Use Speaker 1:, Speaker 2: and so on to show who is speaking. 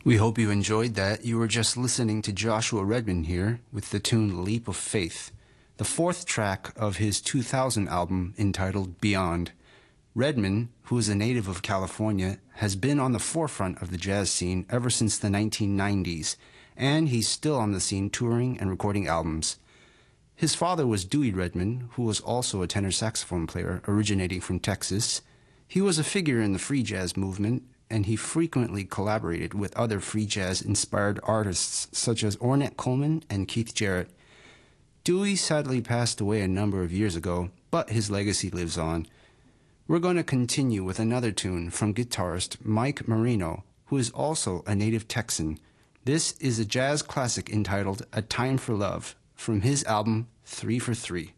Speaker 1: We hope you enjoyed that. You were just listening to Joshua Redman here with the tune Leap of Faith, the fourth track of his 2000 album entitled Beyond. Redman, who is a native of California, has been on the forefront of the jazz scene ever since the 1990s, and he's still on the scene touring and recording albums. His father was Dewey Redman, who was also a tenor saxophone player originating from Texas. He was a figure in the free jazz movement, and he frequently collaborated with other free jazz-inspired artists such as Ornette Coleman and Keith Jarrett. Dewey sadly passed away a number of years ago, but his legacy lives on. We're going to continue with another tune from guitarist Mike Marino, who is also a native Texan. This is a jazz classic entitled A Time for Love from his album 3 for 3.